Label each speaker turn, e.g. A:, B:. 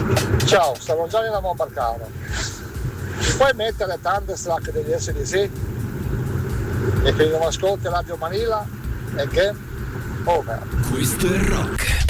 A: Ciao, sono Gianni da Monbarcano. Puoi mettere Thunderstruck degli SDC? E che non ascolti Radio Manila e game over.
B: Questo è rock.